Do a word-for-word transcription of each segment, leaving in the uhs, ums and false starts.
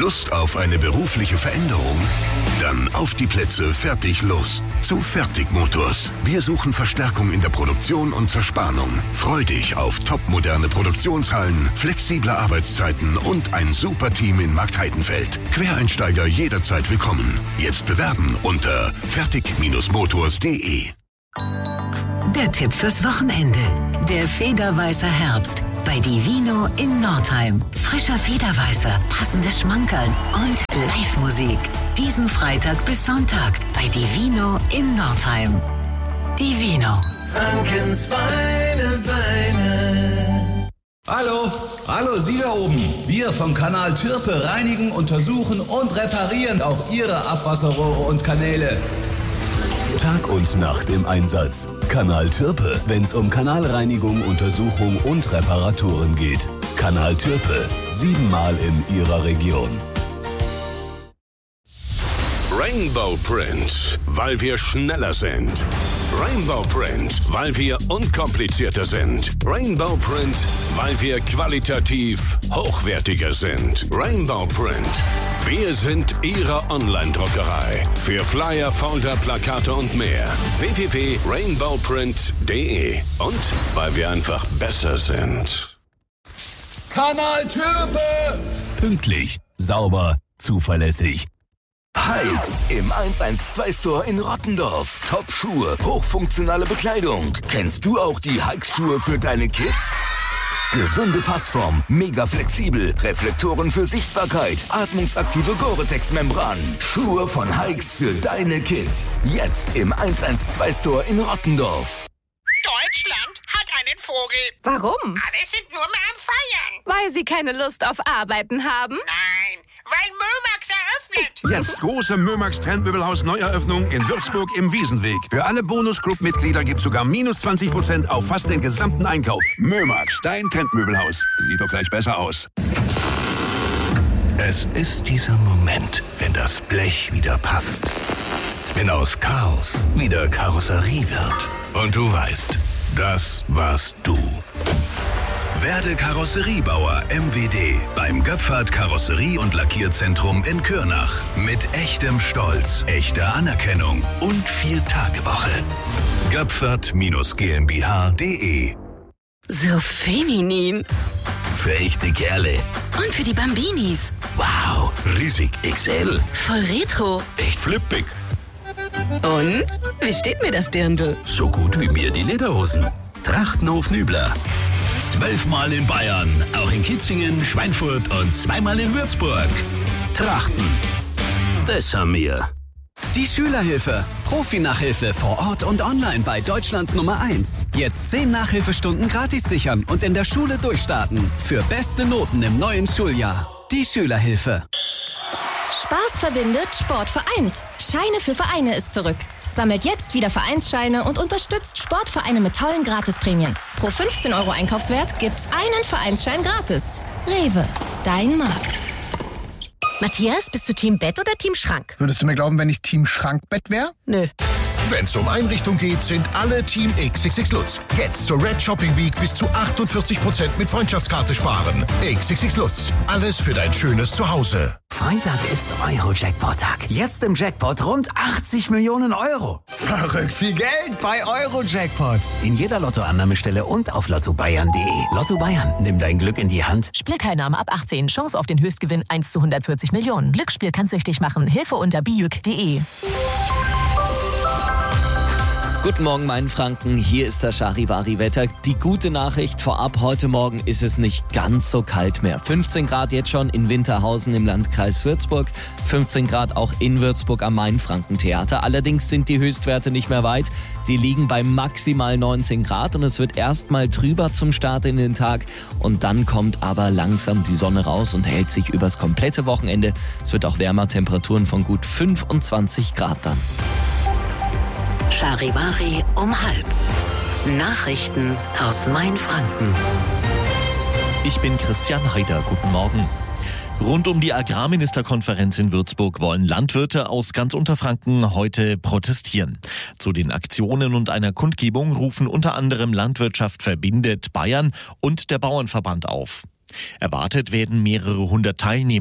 Lust auf eine berufliche Veränderung? Dann auf die Plätze, fertig, los. Zu Fertigmotors. Wir suchen Verstärkung in der Produktion und Zerspannung. Freu dich auf topmoderne Produktionshallen, flexible Arbeitszeiten und ein super Team in Marktheidenfeld. Quereinsteiger jederzeit willkommen. Jetzt bewerben unter fertig Motors punkt de. Der Tipp fürs Wochenende. Der Federweißer Herbst bei Divino in Nordheim. Frischer Federweißer, passende Schmankerln und Live-Musik. Diesen Freitag bis Sonntag bei Divino in Nordheim. Divino. Frankens feine Weine. Hallo, hallo Sie da oben. Wir vom Kanal Türpe reinigen, untersuchen und reparieren auch Ihre Abwasserrohre und Kanäle. Tag und Nacht im Einsatz. Kanal Türpe, wenn's um Kanalreinigung, Untersuchung und Reparaturen geht. Kanal Türpe, siebenmal in Ihrer Region. Rainbow Print, weil wir schneller sind. Rainbow Print, weil wir unkomplizierter sind. Rainbow Print, weil wir qualitativ hochwertiger sind. Rainbow Print, wir sind Ihre Online-Druckerei. Für Flyer, Folder, Plakate und mehr. w w w punkt rainbow print punkt de. Und weil wir einfach besser sind. Kanal Türpe! Pünktlich, sauber, zuverlässig. Heights im eins eins zwei Store in Rottendorf. Top-Schuhe, hochfunktionale Bekleidung. Kennst du auch die Heights-Schuhe für deine Kids? Gesunde Passform, mega flexibel, Reflektoren für Sichtbarkeit, atmungsaktive Gore-Tex-Membran. Schuhe von Heights für deine Kids. Jetzt im eins eins zwei Store in Rottendorf. Deutschland hat einen Vogel. Warum? Alle sind nur mehr am Feiern. Weil sie keine Lust auf Arbeiten haben? Nein, weil Mömax eröffnet. Jetzt große Mömax Trendmöbelhaus Neueröffnung in Würzburg im Wiesenweg. Für alle Bonus-Club-Mitglieder gibt's sogar minus zwanzig Prozent auf fast den gesamten Einkauf. Mömax, dein Trendmöbelhaus. Sieht doch gleich besser aus. Es ist dieser Moment, wenn das Blech wieder passt. Wenn aus Chaos wieder Karosserie wird. Und du weißt, das warst du. Werde Karosseriebauer M W D beim Göpfert Karosserie- und Lackierzentrum in Kürnach. Mit echtem Stolz, echter Anerkennung und Vier-Tage-Woche. Göpfert GmbH punkt de. So feminin. Für echte Kerle. Und für die Bambinis. Wow, riesig X L. Voll retro. Echt flippig. Und? Wie steht mir das Dirndl? So gut wie mir die Lederhosen. Trachtenhof Nübler. Zwölfmal in Bayern, auch in Kitzingen, Schweinfurt und zweimal in Würzburg. Trachten. Das haben wir. Die Schülerhilfe. Profi-Nachhilfe vor Ort und online bei Deutschlands Nummer eins. Jetzt zehn Nachhilfestunden gratis sichern und in der Schule durchstarten. Für beste Noten im neuen Schuljahr. Die Schülerhilfe. Spaß verbindet, Sport vereint. Scheine für Vereine ist zurück. Sammelt jetzt wieder Vereinsscheine und unterstützt Sportvereine mit tollen Gratisprämien. Pro fünfzehn Euro Einkaufswert gibt's einen Vereinsschein gratis. Rewe, dein Markt. Matthias, bist du Team Bett oder Team Schrank? Würdest du mir glauben, wenn ich Team Schrankbett wäre? Nö. Wenn es um Einrichtung geht, sind alle Team X X X Lutz. Jetzt zur Red Shopping Week bis zu achtundvierzig Prozent mit Freundschaftskarte sparen. X X X Lutz. Alles für dein schönes Zuhause. Freitag ist Euro-Jackpot-Tag. Jetzt im Jackpot rund achtzig Millionen Euro. Verrückt viel Geld bei Euro-Jackpot. In jeder Lottoannahmestelle und auf lotto bayern punkt de. Lotto Bayern, nimm dein Glück in die Hand. Spielteilnahme ab achtzehn. Chance auf den Höchstgewinn eins zu hundertvierzig Millionen. Glücksspiel kann süchtig machen. Hilfe unter bijuk punkt de. Guten Morgen, mein Franken. Hier ist das Charivari-Wetter. Die gute Nachricht vorab, heute Morgen ist es nicht ganz so kalt mehr. fünfzehn Grad jetzt schon in Winterhausen im Landkreis Würzburg. fünfzehn Grad auch in Würzburg am Main-Franken-Theater. Allerdings sind die Höchstwerte nicht mehr weit. Sie liegen bei maximal neunzehn Grad und es wird erstmal trüber zum Start in den Tag. Und dann kommt aber langsam die Sonne raus und hält sich übers komplette Wochenende. Es wird auch wärmer, Temperaturen von gut fünfundzwanzig Grad dann. Charivari um halb. Nachrichten aus Mainfranken. Ich bin Christian Heider. Guten Morgen. Rund um die Agrarministerkonferenz in Würzburg wollen Landwirte aus ganz Unterfranken heute protestieren. Zu den Aktionen und einer Kundgebung rufen unter anderem Landwirtschaft verbindet Bayern und der Bauernverband auf. Erwartet werden mehrere hundert Teilnehmer.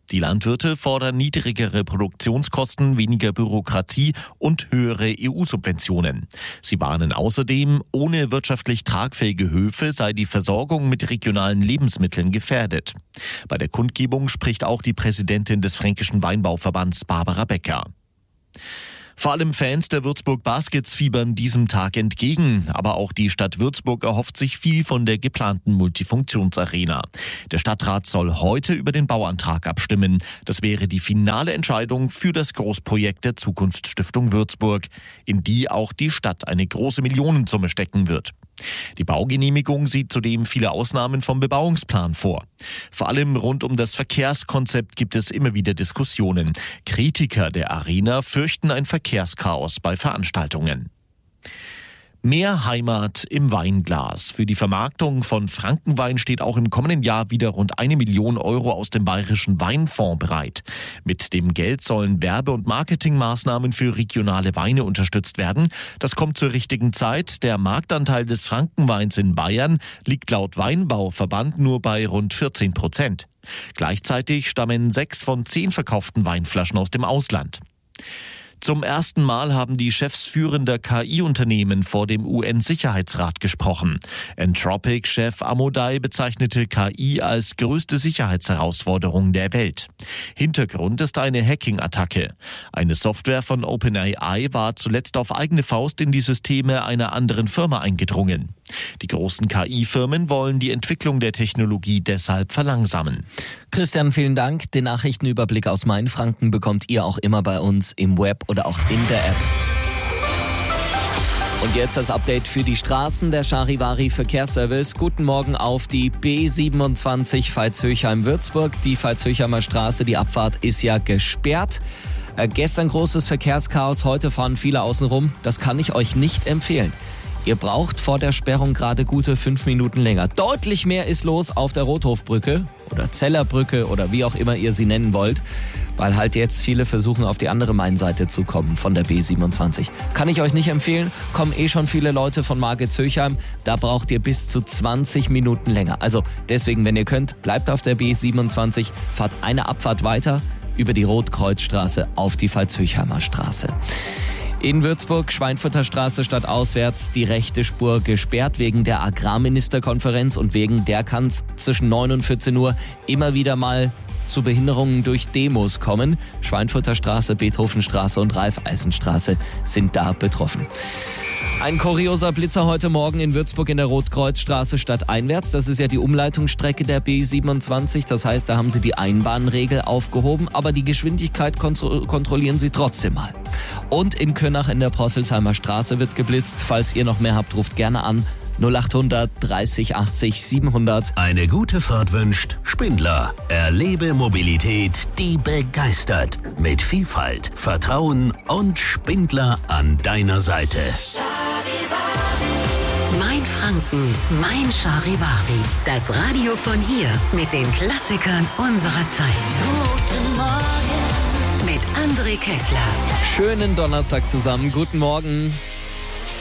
Die Landwirte fordern niedrigere Produktionskosten, weniger Bürokratie und höhere E U-Subventionen. Sie warnen außerdem, ohne wirtschaftlich tragfähige Höfe sei die Versorgung mit regionalen Lebensmitteln gefährdet. Bei der Kundgebung spricht auch die Präsidentin des Fränkischen Weinbauverbands Barbara Becker. Vor allem Fans der Würzburg Baskets fiebern diesem Tag entgegen. Aber auch die Stadt Würzburg erhofft sich viel von der geplanten Multifunktionsarena. Der Stadtrat soll heute über den Bauantrag abstimmen. Das wäre die finale Entscheidung für das Großprojekt der Zukunftsstiftung Würzburg, in die auch die Stadt eine große Millionensumme stecken wird. Die Baugenehmigung sieht zudem viele Ausnahmen vom Bebauungsplan vor. Vor allem rund um das Verkehrskonzept gibt es immer wieder Diskussionen. Kritiker der Arena fürchten ein Verkehrschaos bei Veranstaltungen. Mehr Heimat im Weinglas. Für die Vermarktung von Frankenwein steht auch im kommenden Jahr wieder rund eine Million Euro aus dem Bayerischen Weinfonds bereit. Mit dem Geld sollen Werbe- und Marketingmaßnahmen für regionale Weine unterstützt werden. Das kommt zur richtigen Zeit. Der Marktanteil des Frankenweins in Bayern liegt laut Weinbauverband nur bei rund vierzehn Prozent. Gleichzeitig stammen sechs von zehn verkauften Weinflaschen aus dem Ausland. Zum ersten Mal haben die Chefs führender K I-Unternehmen vor dem U N-Sicherheitsrat gesprochen. Anthropic-Chef Amodei bezeichnete K I als größte Sicherheitsherausforderung der Welt. Hintergrund ist eine Hacking-Attacke. Eine Software von OpenAI war zuletzt auf eigene Faust in die Systeme einer anderen Firma eingedrungen. Die großen K I-Firmen wollen die Entwicklung der Technologie deshalb verlangsamen. Christian, vielen Dank. Den Nachrichtenüberblick aus Mainfranken bekommt ihr auch immer bei uns im Web oder auch in der App. Und jetzt das Update für die Straßen. Der Charivari Verkehrsservice. Guten Morgen auf die B siebenundzwanzig Veitshöchheim-Würzburg. Die Veitshöchheimer Straße, die Abfahrt ist ja gesperrt. Äh, gestern großes Verkehrschaos, heute fahren viele außen rum. Das kann ich euch nicht empfehlen. Ihr braucht vor der Sperrung gerade gute fünf Minuten länger. Deutlich mehr ist los auf der Rothofbrücke oder Zellerbrücke oder wie auch immer ihr sie nennen wollt, weil halt jetzt viele versuchen, auf die andere Mainseite zu kommen von der B siebenundzwanzig. Kann ich euch nicht empfehlen, kommen eh schon viele Leute von Margitshöchheim. Da braucht ihr bis zu zwanzig Minuten länger. Also deswegen, wenn ihr könnt, bleibt auf der B siebenundzwanzig, fahrt eine Abfahrt weiter über die Rotkreuzstraße auf die Veitshöchheimer Straße. In Würzburg, Schweinfurter Straße stadtauswärts, die rechte Spur gesperrt wegen der Agrarministerkonferenz und wegen der kann es zwischen neun und vierzehn Uhr immer wieder mal zu Behinderungen durch Demos kommen. Schweinfurter Straße, Beethovenstraße und Raiffeisenstraße sind da betroffen. Ein kurioser Blitzer heute Morgen in Würzburg in der Rotkreuzstraße stadteinwärts. Das ist ja die Umleitungsstrecke der B siebenundzwanzig. Das heißt, da haben sie die Einbahnregel aufgehoben, aber die Geschwindigkeit kontro- kontrollieren sie trotzdem mal. Und in Könnach in der Prosselsheimer Straße wird geblitzt. Falls ihr noch mehr habt, ruft gerne an. null achthundert dreißig achtzig siebenhundert. Eine gute Fahrt wünscht Spindler. Erlebe Mobilität, die begeistert. Mit Vielfalt, Vertrauen und Spindler an deiner Seite. Mein Franken, mein Charivari. Das Radio von hier mit den Klassikern unserer Zeit. Guten Morgen mit André Kessler. Schönen Donnerstag zusammen. Guten Morgen.